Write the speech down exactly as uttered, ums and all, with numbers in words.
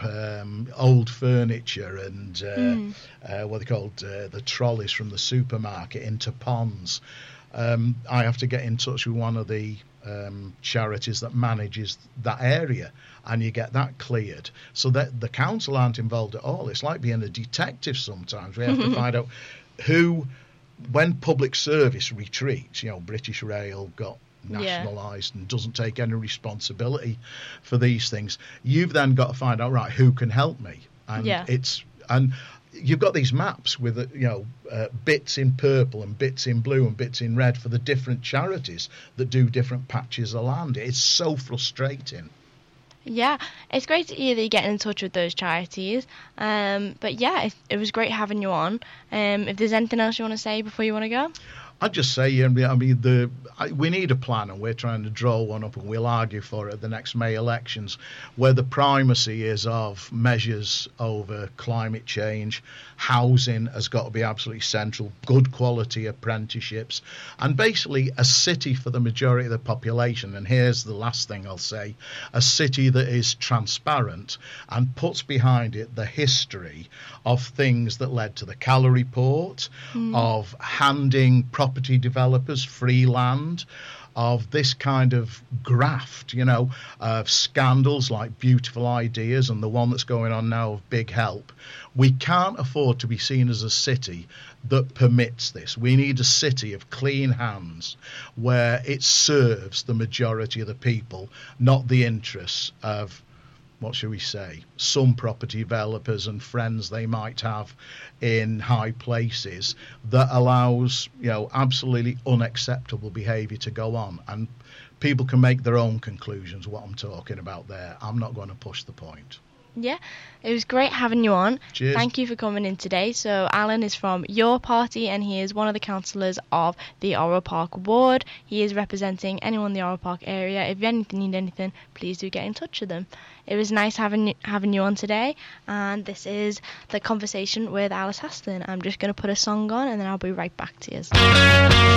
um, old furniture and uh, Mm. uh, what they called uh, the trolleys from the supermarket into ponds. Um, I have to get in touch with one of the um, charities that manages that area, and you get that cleared. So that the council aren't involved at all. It's like being a detective sometimes. We have to find out who, when public service retreats, you know, British Rail got nationalised and doesn't take any responsibility for these things. You've then got to find out, right, who can help me? And Yeah. it's and you've got these maps with uh, you know uh, bits in purple and bits in blue and bits in red for the different charities that do different patches of land. It's so frustrating. Yeah, it's great to hear that you're getting in touch with those charities. Um, but yeah, it, it was great having you on. Um, if there's anything else you want to say before you want to go? I'd just say, I mean, the I, we need a plan, and we're trying to draw one up, and we'll argue for it at the next May elections, where the primacy is of measures over climate change. Housing has got to be absolutely central, good quality apprenticeships, and basically a city for the majority of the population. And here's the last thing I'll say, a city that is transparent and puts behind it the history of things that led to the Calla Report, Mm. of handing property developers free land, of this kind of graft, you know, of scandals like Beautiful Ideas and the one that's going on now of Big Help. We can't afford to be seen as a city that permits this. We need a city of clean hands where it serves the majority of the people, not the interests of, what shall we say, some property developers and friends they might have in high places, that allows, you know, absolutely unacceptable behaviour to go on. And people can make their own conclusions what I'm talking about there. I'm not going to push the point. Yeah, it was great having you on. Cheers. Thank you for coming in today. So Alan is from your party, and he is one of the councillors of the Orwell Park ward. He is representing anyone in the Orwell Park area. If you anything, need anything, please do get in touch with them. It was nice having having you on today, and this is the conversation with Alice Haston. I'm just going to put a song on, and then I'll be right back to you.